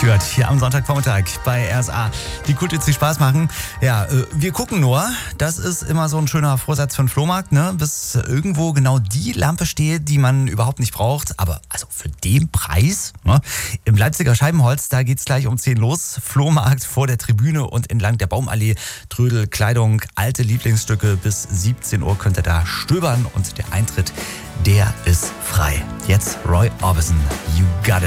Stewart hier am Sonntagvormittag bei RSA. Die Kulthits, die Spaß machen. Ja, wir gucken nur. Das ist immer so ein schöner Vorsatz für den Flohmarkt, ne? Bis irgendwo genau die Lampe steht, die man überhaupt nicht braucht. Aber also für den Preis, ne? Im Leipziger Scheibenholz, da geht's gleich um 10 los. Flohmarkt vor der Tribüne und entlang der Baumallee. Trödel, Kleidung, alte Lieblingsstücke. Bis 17 Uhr könnt ihr da stöbern und der Eintritt, der ist frei. Jetzt Roy Orbison. You got it.